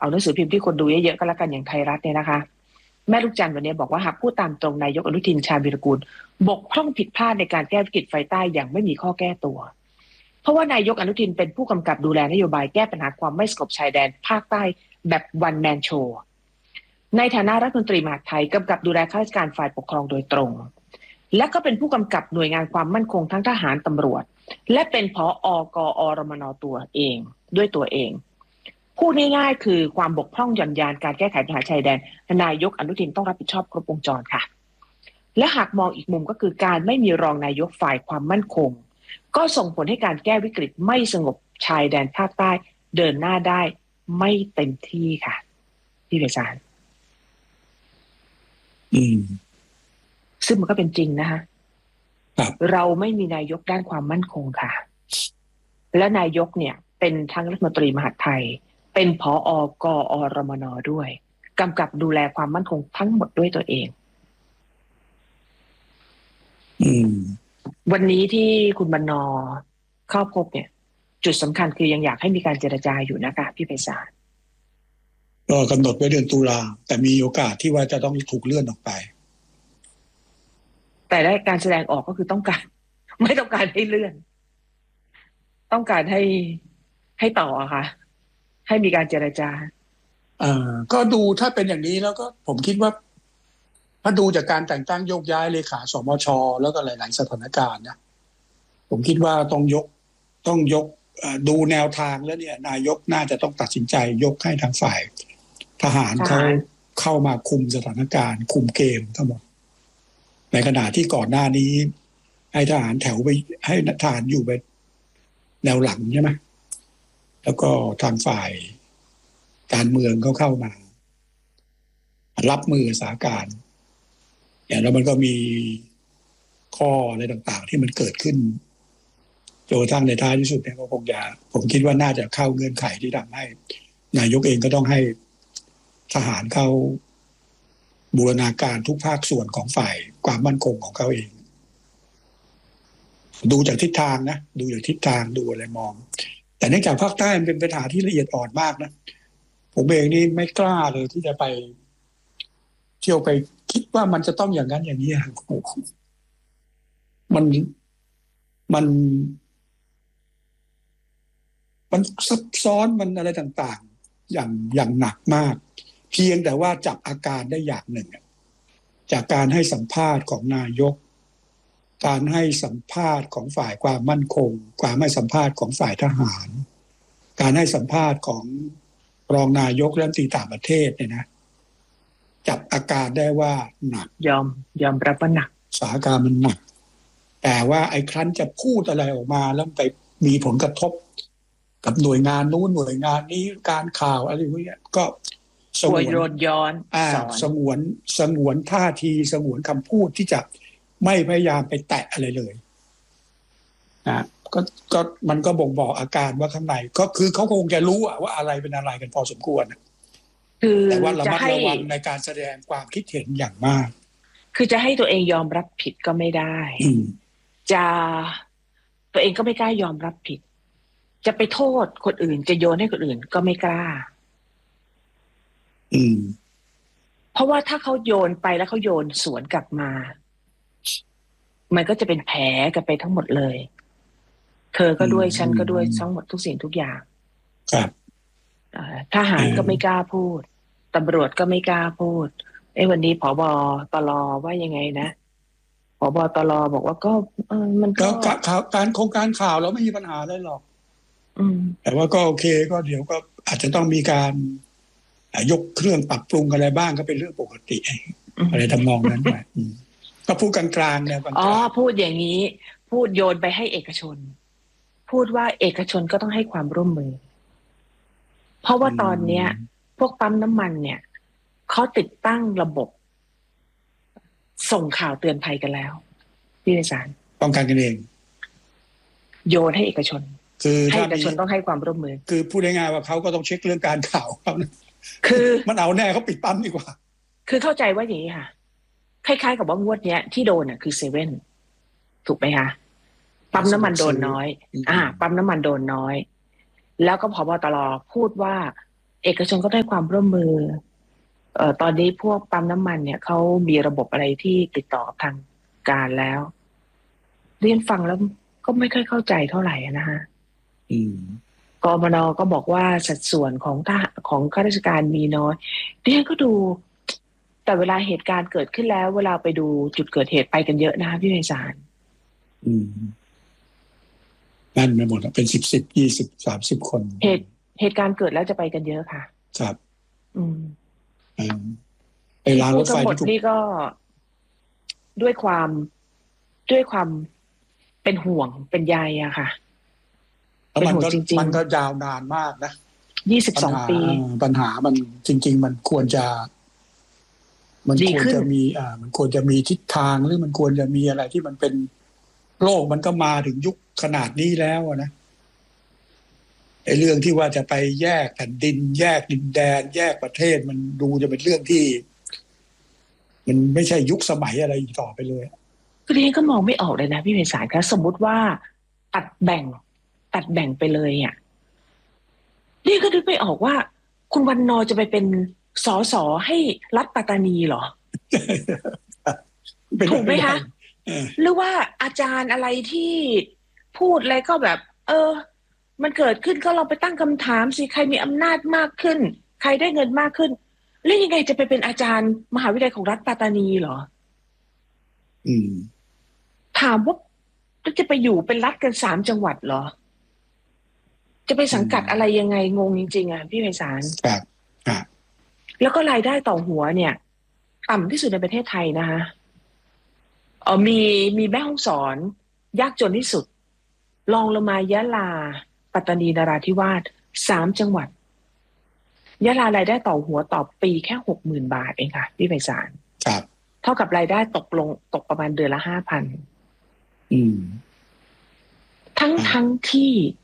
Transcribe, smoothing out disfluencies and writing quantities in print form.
เอาหนังสือพิมพ์ที่คนดูเยอะๆก็แล้วกันอย่างไทยรัฐเนี่ยนะคะแม่ลูกจันทร์วันนี้บอกว่าหากพูดตามตรงนายกอนุทินชาญวีรกูลบกพร่องผิดพลาดในการแก้วิกฤตไฟใต้อย่างไม่มีข้อแก้ตัวเพราะว่านายกอนุทินเป็นผู้กำกับดูแลนโยบายแก้ปัญหาความไม่สงบชายแดนภาคใต้แบบวันแมนโชว์ในฐานะรัฐมนตรีมหาดไทยกำกับดูแลข้าราชการฝ่ายปกครองโดยตรงและก็เป็นผู้กำกับหน่วยงานความมั่นคงทั้งทหารตำรวจและเป็นผอกอรมนตัวเองด้วยตัวเองพูดง่ายๆคือความบกพร่องหย่อนยานการแก้ไขปัญหาชายแดนนายกอนุทินต้องรับผิดชอบครบวงจรค่ะและหากมองอีกมุมก็คือการไม่มีรองนายกฝ่ายความมั่นคงก็ส่งผลให้การแก้วิกฤตไม่สงบชายแดนภาคใต้เดินหน้าได้ไม่เต็มที่ค่ะพี่เบสานซึ่งมันก็เป็นจริงนะคะเราไม่มีนายกด้านความมั่นคงค่ะและนายกเนี่ยเป็นทั้งรัฐมนตรีมหาดไทยเป็นผอกอรมนด้วยกำกับดูแลความมั่นคงทั้งหมดด้วยตัวเองวันนี้ที่คุณบรรณเข้าพบเนี่ยจุดสำคัญคือยังอยากให้มีการเจรจาอยู่นะคะพี่ไพศาลก็กำหนดไว้เดือนตุลาแต่มีโอกาสที่ว่าจะต้องถูกเลื่อนออกไปแต่ได้การแสดงออกก็คือต้องการไม่ต้องการให้เลื่อนต้องการให้ต่อค่ะให้มีการเจรจาก็ดูถ้าเป็นอย่างนี้แล้วก็ผมคิดว่าถ้าดูจากการแต่งตั้งโยกย้ายเลขาสมช.แล้วก็หลายๆสถานการณ์นะผมคิดว่าต้องยกดูแนวทางแล้วเนี่ยนายกน่าจะต้องตัดสินใจยกให้ทางฝ่ายทหารเขาเข้ามาคุมสถานการณ์คุมเกมทั้งหมดในขณะที่ก่อนหน้านี้ให้ทหารแถวไปให้ทหารอยู่ไปแนวหลังใช่ไหมแล้วก็ทางฝ่ายการเมืองเขาเข้ามารับมือสถานการณ์แล้วมันก็มีข้ออะไรต่างๆที่มันเกิดขึ้นจนกระทั่งในท้ายที่สุดเนี่ยก็คงจะผมคิดว่าน่าจะเข้าเงื่อนไขที่ทำให้นายกเองก็ต้องให้ทหารเขาบูรณาการทุกภาคส่วนของฝ่ายความมั่นคงของเขาเองดูจากทิศทางนะดูจากทิศทางดูอะไรมองแต่เนื่องจากภาคใต้มันเป็นปัญหาที่ละเอียดอ่อนมากนะผมเองนี่ไม่กล้าเลยที่จะไปเที่ยวไปคิดว่ามันจะต้องอย่างนั้นอย่างนี้มันซับซ้อนมันอะไรต่างๆอย่างหนักมากเพียงแต่ว่าจับอาการได้อย่างหนึ่งจากการให้สัมภาษณ์ของนายกการให้สัมภาษณ์ของฝ่ายความมั่นคงการให้สัมภาษณ์ของฝ่ายทหารการให้สัมภาษณ์ของรองนายกรัฐมนตรีต่างประเทศเนี่ยนะจับอาการได้ว่าหนักยอมรับว่าหนักสถานการณ์มันหนักแต่ว่าไอ้ครั้นจะพูดอะไรออกมาแล้วไปมีผลกระทบกับหน่วยงานนู้นหน่วยงานนี้การข่าวอะไรพวกนี้ก็สงวนย้อนสงวนท่าทีสงวนคำพูดที่จะไม่พยายามไปแตะอะไรเลยนะก็มันก็บ่งบอกอาการว่าข้างในก็คือเขาคงจะรู้ว่าอะไรเป็นอะไรกันพอสมควรแต่ว่าระมัดระวังในการแสดงความคิดเห็นอย่างมากคือจะให้ตัวเองยอมรับผิดก็ไม่ได้จะตัวเองก็ไม่กล้ายอมรับผิดจะไปโทษคนอื่นจะโยนให้คนอื่นก็ไม่กล้าเพราะว่าถ้าเขาโยนไปแล้วเขาโยนสวนกลับมามันก็จะเป็นแผลกันไปทั้งหมดเลยเธอก็ด้วยฉันก็ด้วยทั้งหมดทุกสิ่งทุกอย่างครับทหารก็ไม่กล้าพูดตำรวจก็ไม่กล้าพูดวันนี้ผบ.ตร.ว่ายังไงนะผบ.ตร.บอกว่าก็มันก็การโครงการข่าวเราไม่มีปัญหาอะไรหรอกแต่ว่าก็โอเคก็เดี๋ยวก็อาจจะต้องมีการยกเครื่องปรับปรุงอะไรบ้างก็เป็นเรื่องปกติอะไรทำนองนั้นไปก็พูดกลางๆเนี่ยพูดอย่างนี้พูดโยนไปให้เอกชนพูดว่าเอกชนก็ต้องให้ความร่วมมือเพราะว่าตอนเนี้ยพวกปั๊มน้ำมันเนี่ยเขาติดตั้งระบบส่งข่าวเตือนภัยกันแล้วพี่นิสานป้องกันกันเองโยนให้เอกชนคือให้เอกชนต้องให้ความร่วมมือคือพูดง่ายๆว่าเขาก็ต้องเช็คเรื่องการข่าวเขาคือมันเอาแน่เขาปิดปั๊มดีกว่าคือเข้าใจว่าอย่างนี้ค่ะคล้ายๆกับว่างวดเนี้ยที่โดนคือเซเว่นถูกไหมคะปั๊มน้ำมันโดนน้อยปั๊มน้ำมันโดนน้อยแล้วก็ผบ.ตร.พูดว่าเอกชนก็ได้ความร่วมมือตอนนี้พวกปั๊มน้ำมันเนี่ยเขามีระบบอะไรที่ติดต่อกับทางการแล้วเรียนฟังแล้วก็ไม่ค่อยเข้าใจเท่าไหร่นะฮะอืมกมนก็บอกว่าสัดส่วนของของข้าราชการมีน้อยเรียนก็ดูแต่เวลาเหตุการณ์เกิดขึ้นแล้วเวลาไปดูจุดเกิดเหตุไปกันเยอะนะคะพี่ไพศาลอืมนั่นไปหมดเป็น10 20 30 คนเหตุการณ์เกิดแล้วจะไปกันเยอะค่ะครับอืมอืมไอ้ที่รางรถไฟพูดทั้งหมดที่ถูกนี่ก็ด้วยความด้วยความเป็นห่วงเป็นใยอะค่ะแล้วมันก็เป็นห่วงจริงยาวนานมากนะๆ22 ปีปัญหามันจริงๆมันควรจะดีขึ้นมันควรจะมีทิศทางหรือมันควรจะมีอะไรที่มันเป็นโลกมันก็มาถึงยุคขนาดนี้แล้วนะไอ้เรื่องที่ว่าจะไปแยกแผ่นดินแยกดินแดนแยกประเทศมันดูจะเป็นเรื่องที่มันไม่ใช่ยุคสมัยอะไรอีกต่อไปเลยคือเรียนก็มองไม่ออกเลยนะพี่ไพศาลคะสมมุติว่าตัดแบ่งตัดแบ่งไปเลยอ่ะเรียนก็นึกไม่ออกว่าคุณวันนอร์จะไปเป็นสสให้รัฐปัตตานีเหรอเป็นถูกไหมคะไปไม่ได้หรือว่าอาจารย์อะไรที่พูดอะไรก็แบบ มันเกิดขึ้นก็ลองไปตั้งคำถามสิใครมีอำนาจมากขึ้นใครได้เงินมากขึ้นแล้วยังไงจะไปเป็นอาจารย์มหาวิทยาลัยของรัฐปัตตานีเหรออืมถามว่าจะไปอยู่เป็นรัฐกัน3 จังหวัดเหรอจะไปสังกัดอะไรยังไงงงจริงๆอ่ะพี่ไพศาลครับครับแล้วก็รายได้ต่อหัวเนี่ยต่ำที่สุดในประเทศไทยนะคะมีแม่ฮ่องสอนยากจนที่สุดรองลงมายะลาปัตตานีนราธิวาส3 จังหวัดยะลารายได้ต่อหัวต่อปีแค่60,000 บาทเองค่ะพี่ไพศาลครับเท่ากับรายได้ตกประมาณเดือนละ5,000 อืมทั้งที่